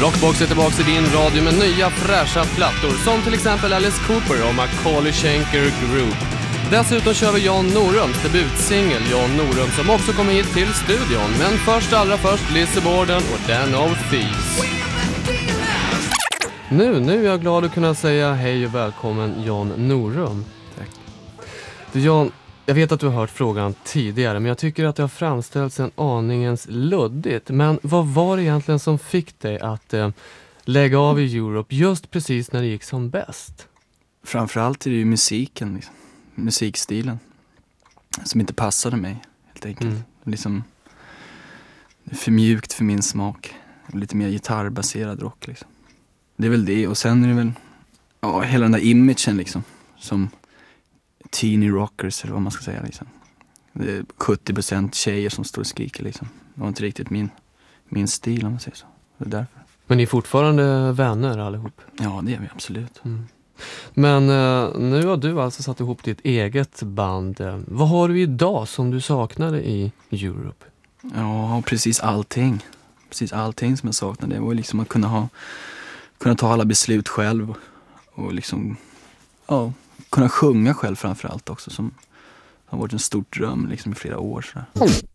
Rockbox är tillbaka i din radio med nya fräscha plattor som till exempel Alice Cooper och Macaulay Schenker Group. Dessutom kör vi Jan Norums debutsingel Jan Norum som också kommer hit till studion. Men allra först Lizzy Borden och Den of Thieves. Nu är jag glad att kunna säga hej och välkommen Jan Norum. Tack. Du Jan, jag vet att du har hört frågan tidigare, men jag tycker att det har framställts en aningens luddigt. Men vad var det egentligen som fick dig att lägga av i Europe just precis när det gick som bäst? Framförallt är det ju musiken, liksom. Musikstilen som inte passade mig helt enkelt. Liksom, det är för mjukt för min smak. Lite mer gitarrbaserad rock liksom. Det är väl det, och sen är det väl hela den där imagen liksom, som teeny rockers eller vad man ska säga liksom. Det är 70% tjejer som står och skriker liksom. Det var inte riktigt min stil om man säger så. Det är därför. Men ni är fortfarande vänner allihop? Ja, det är vi absolut. Men nu har du alltså satt ihop ditt eget band. Vad har du idag som du saknade i Europe? Ja, precis allting. Precis allting som jag saknade. Det var liksom att kunna ta alla beslut själv. Och liksom, kunna sjunga själv framförallt också. Som har varit en stor dröm liksom i flera år. Sådär.